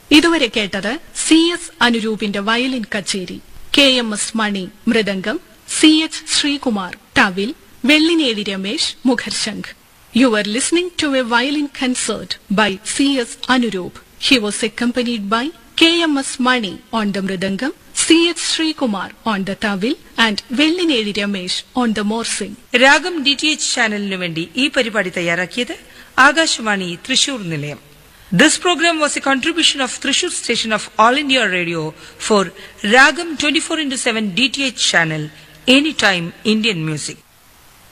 ഇതുവരെ കേട്ടത് CS അനുരൂപിന്റെ violin കച്ചേരി, KMS money mridangam, CH Sreekumar thavil, Vellinezhi Ramesh മുഖർശംഖ്. You were listening to a violin concert by CS Anuroop. He was accompanied by KMS Mani on the mridangam, CH Srikumar on the tawil and Vellineri Ramesh on the morsing. രാഗം DTH ചാനലിനു വേണ്ടി ഈ പരിപാടി തയ്യാറാക്കിയത് ആകാശവാണി തൃശൂർ നിലയം. This program was a contribution of Thrissur station of All India Radio for Ragam 24/7 DTH channel, anytime Indian music.